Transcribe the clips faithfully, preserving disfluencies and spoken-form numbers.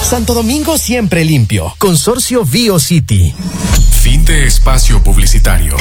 Santo Domingo siempre limpio. Consorcio BioCity. Fin de espacio publicitario.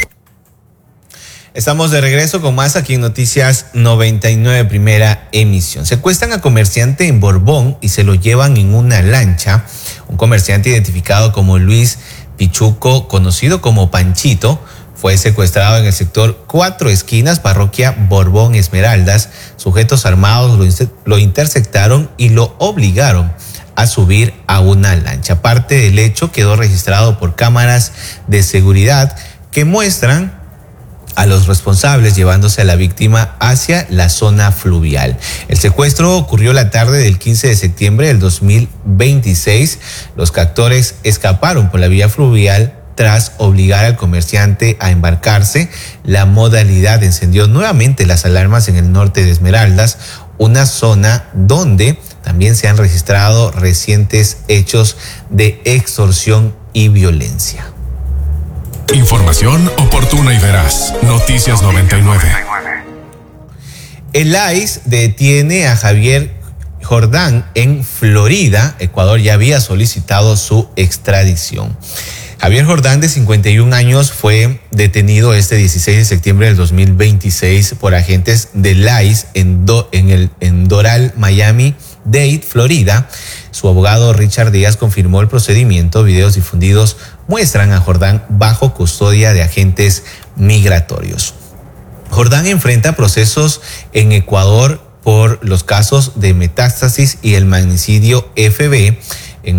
Estamos de regreso con más aquí en Noticias noventa y nueve, primera emisión. Secuestran a comerciante en Borbón y se lo llevan en una lancha. Un comerciante identificado como Luis Pichuco, conocido como Panchito, fue secuestrado en el sector Cuatro Esquinas, parroquia Borbón Esmeraldas. Sujetos armados lo, inter- lo interceptaron y lo obligaron a subir a una lancha. Parte del hecho quedó registrado por cámaras de seguridad que muestran a los responsables llevándose a la víctima hacia la zona fluvial. El secuestro ocurrió la tarde del quince de septiembre del dos mil veintiséis. Los captores escaparon por la vía fluvial tras obligar al comerciante a embarcarse. La modalidad encendió nuevamente las alarmas en el norte de Esmeraldas, una zona donde también se han registrado recientes hechos de extorsión y violencia. Información oportuna y veraz. Noticias noventa y nueve. El I C E detiene a Javier Jordán en Florida. Ecuador ya había solicitado su extradición. Javier Jordán, de cincuenta y un años, fue detenido este dieciséis de septiembre del dos mil veintiséis por agentes del I C E en, Do, en, el, en Doral, Miami-Dade, Florida. Su abogado Richard Díaz confirmó el procedimiento. Videos difundidos muestran a Jordán bajo custodia de agentes migratorios. Jordán enfrenta procesos en Ecuador por los casos de metástasis y el magnicidio F B.